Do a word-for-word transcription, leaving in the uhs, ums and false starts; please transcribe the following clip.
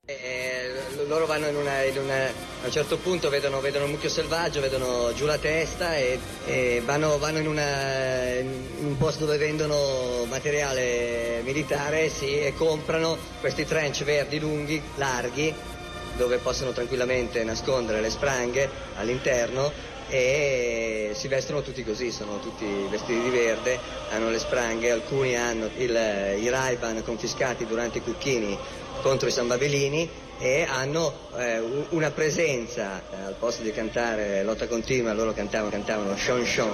Eh, loro vanno in una, in una, a un certo punto vedono, vedono un mucchio selvaggio, vedono giù la testa e, e vanno, vanno in, una, in un posto dove vendono materiale militare, sì, e comprano questi trench verdi lunghi, larghi, dove possono tranquillamente nascondere le spranghe all'interno, e si vestono tutti così, sono tutti vestiti di verde, hanno le spranghe, alcuni hanno il, i Ray-Ban confiscati durante i cucchini contro i San Babelini e hanno eh, una presenza, eh, al posto di cantare lotta continua loro cantavano, cantavano Shon Shon.